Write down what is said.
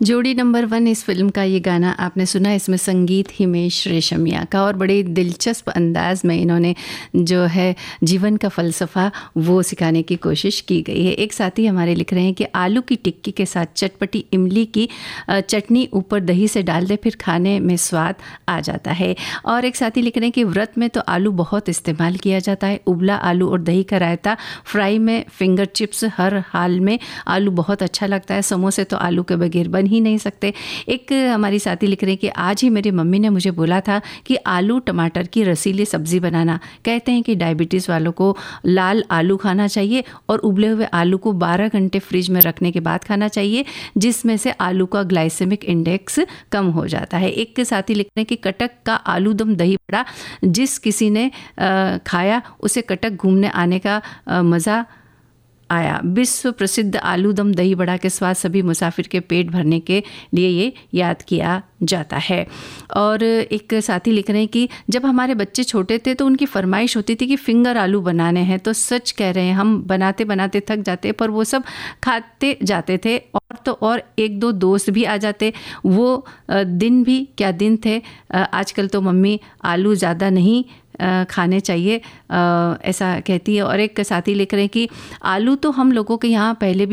जोड़ी नंबर 1 इस फ़िल्म का ये गाना आपने सुना। इसमें संगीत हिमेश रेशमिया का और बड़े दिलचस्प अंदाज में इन्होंने जो है जीवन का फ़लसफ़ा वो सिखाने की कोशिश की गई है। एक साथी हमारे लिख रहे हैं कि आलू की टिक्की के साथ चटपटी इमली की चटनी ऊपर दही से डाल दे, फिर खाने में स्वाद आ जाता है। और एक साथी लिख रहे हैं कि व्रत में तो आलू बहुत इस्तेमाल किया जाता है। उबला आलू और दही का रायता, फ्राई में फिंगर चिप्स, हर हाल में आलू बहुत अच्छा लगता है। समोसे तो आलू के बगैर बन ही नहीं सकते। एक हमारी साथी लिख रहे हैं कि आज ही मेरी मम्मी ने मुझे बोला था कि आलू टमाटर की रसीली सब्ज़ी बनाना। कहते हैं कि डायबिटीज़ वालों को लाल आलू खाना चाहिए और उबले हुए आलू को 12 घंटे फ्रिज में रखने के बाद खाना चाहिए, जिसमें से आलू का ग्लाइसेमिक इंडेक्स कम हो जाता है। एक साथी लिख रहे हैं कि कटक का आलू दम दही बड़ा जिस किसी ने खाया उसे कटक घूमने आने का मज़ा आया। विश्व प्रसिद्ध आलू दम दही बड़ा के स्वाद सभी मुसाफिर के पेट भरने के लिए ये याद किया जाता है। और एक साथी लिख रहे हैं कि जब हमारे बच्चे छोटे थे तो उनकी फरमाइश होती थी कि फिंगर आलू बनाने हैं, तो सच कह रहे हैं, हम बनाते बनाते थक जाते पर वो सब खाते जाते थे। और तो और एक दो दोस्त भी आ जाते। वो दिन भी क्या दिन थे। आजकल तो मम्मी आलू ज़्यादा नहीं खाने चाहिए, ऐसा कहती है। और एक साथी लिख रहे हैं कि आलू तो हम लोगों के यहाँ पहले भी